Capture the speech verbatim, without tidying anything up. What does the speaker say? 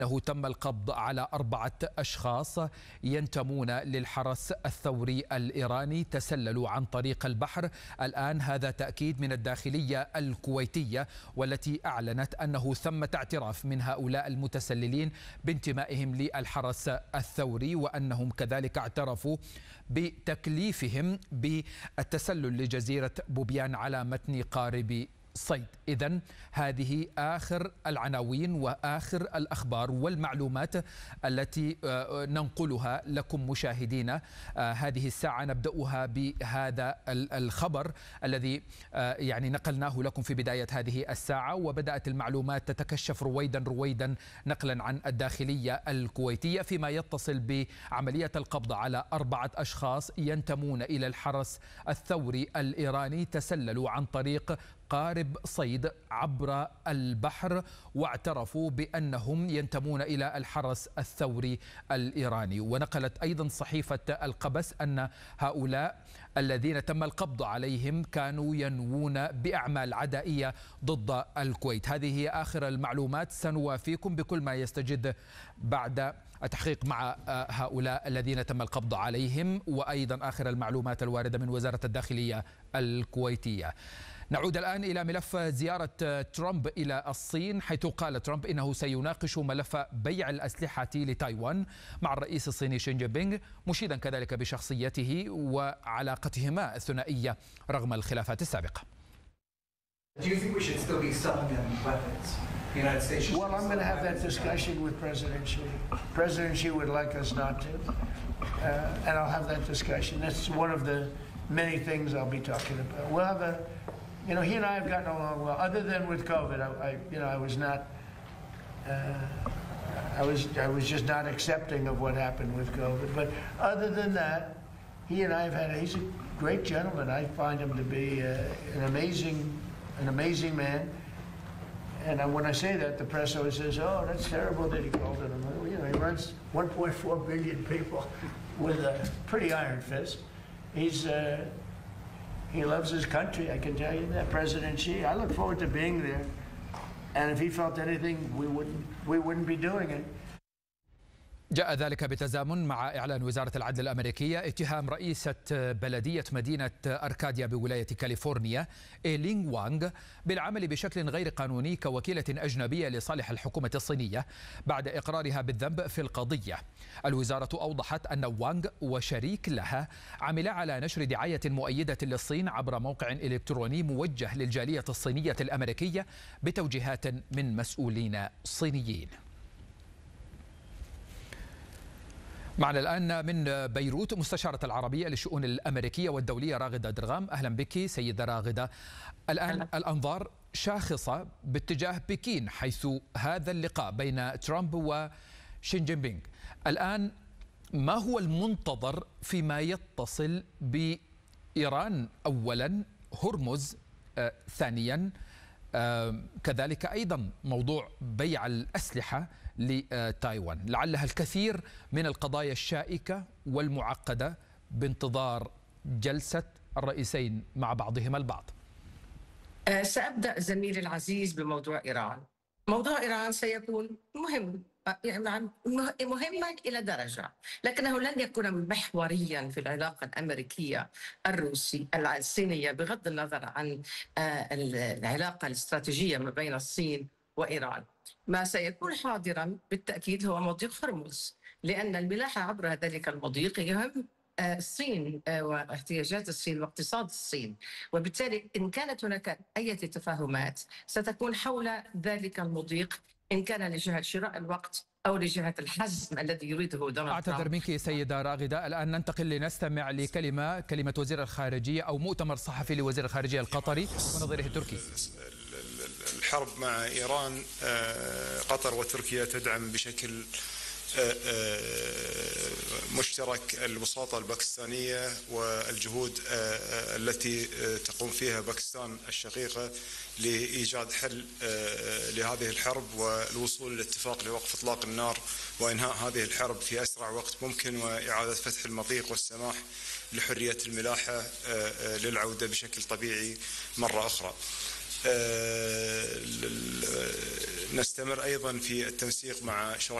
أنه تم القبض على أربعة أشخاص ينتمون للحرس الثوري الإيراني تسللوا عن طريق البحر. الآن هذا تأكيد من الداخلية الكويتية، والتي أعلنت أنه ثمة اعتراف من هؤلاء المتسللين بانتمائهم للحرس الثوري، وأنهم كذلك اعترفوا بتكليفهم بالتسلل لجزيرة بوبيان على متن قارب صيد. إذن هذه آخر العناوين وآخر الأخبار والمعلومات التي ننقلها لكم مشاهدينا هذه الساعة. نبدأها بهذا الخبر الذي يعني نقلناه لكم في بداية هذه الساعة، وبدأت المعلومات تتكشف رويدا رويدا نقلا عن الداخلية الكويتية فيما يتصل بعملية القبض على أربعة أشخاص ينتمون إلى الحرس الثوري الإيراني تسللوا عن طريق قارب صيد عبر البحر، واعترفوا بأنهم ينتمون إلى الحرس الثوري الإيراني. ونقلت أيضا صحيفة القبس أن هؤلاء الذين تم القبض عليهم كانوا ينوون بأعمال عدائية ضد الكويت. هذه هي آخر المعلومات، سنوافيكم بكل ما يستجد بعد التحقيق مع هؤلاء الذين تم القبض عليهم، وأيضا آخر المعلومات الواردة من وزارة الداخلية الكويتية. نعود الآن إلى ملف زيارة ترامب إلى الصين، حيث قال ترامب إنه سيناقش ملف بيع الأسلحة لتايوان مع الرئيس الصيني شي جين بينغ، مشيدا كذلك بشخصيته وعلاقتهما الثنائية رغم الخلافات السابقة. Do you think we should still be selling them weapons? The United States should. Well, I'm going to have that discussion with President Xi. President Xi would like us not to, uh, and I'll have that discussion. That's one of the many things I'll be talking about. We'll have a, you know, he and I have gotten along well. Other than with COVID, I, I you know, I was not, uh, I was, I was just not accepting of what happened with COVID. But other than that, he and I have had. He's a great gentleman. I find him to be uh, an amazing. An amazing man, and when I say that, the press always says, "Oh, that's terrible that he called it." You know, he runs one point four billion people with a pretty iron fist. He's uh, he loves his country. I can tell you that, President Xi. I look forward to being there, and if he felt anything, we wouldn't we wouldn't be doing it. جاء ذلك بتزامن مع إعلان وزارة العدل الأمريكية اتهام رئيسة بلدية مدينة أركاديا بولاية كاليفورنيا إيلينغ وانغ بالعمل بشكل غير قانوني كوكيلة أجنبية لصالح الحكومة الصينية بعد إقرارها بالذنب في القضية. الوزارة أوضحت أن وانغ وشريك لها عملا على نشر دعاية مؤيدة للصين عبر موقع إلكتروني موجه للجالية الصينية الأمريكية بتوجيهات من مسؤولين صينيين. معنا الآن من بيروت مستشارة العربية للشؤون الأمريكية والدولية راغدة درغام. أهلا بك سيدة راغدة. الآن الأنظار شاخصة باتجاه بكين، حيث هذا اللقاء بين ترامب وشي جين بينغ. الآن ما هو المنتظر فيما يتصل بإيران أولا، هرمز آه ثانيا، آه كذلك أيضا موضوع بيع الأسلحة لتايوان، لعلها الكثير من القضايا الشائكة والمعقدة بانتظار جلسة الرئيسين مع بعضهما البعض. سأبدأ زميلي العزيز بموضوع إيران. موضوع إيران سيكون مهم، يعني مهما إلى درجة، لكنه لن يكون محوريا في العلاقة الأمريكية الروسية الصينية، بغض النظر عن العلاقة الاستراتيجية ما بين الصين وإيران. ما سيكون حاضرا بالتأكيد هو مضيق هرمز، لأن الملاحة عبر ذلك المضيق يهم الصين واحتياجات الصين واقتصاد الصين، وبالتالي إن كانت هناك أي تفاهمات ستكون حول ذلك المضيق، إن كان لجهة شراء الوقت أو لجهة الحزم الذي يريده دونالد ترامب. أعتذر منك سيدة راغدة، الآن ننتقل لنستمع لكلمة كلمة وزير الخارجية أو مؤتمر صحفي لوزير الخارجية القطري ونظيره التركي. الحرب مع إيران، قطر وتركيا تدعم بشكل مشترك الوساطة الباكستانية والجهود التي تقوم فيها باكستان الشقيقة لإيجاد حل لهذه الحرب والوصول لاتفاق لوقف إطلاق النار وإنهاء هذه الحرب في أسرع وقت ممكن، وإعادة فتح المضيق والسماح لحرية الملاحة للعودة بشكل طبيعي مرة أخرى. نستمر أيضا في التنسيق مع شركاء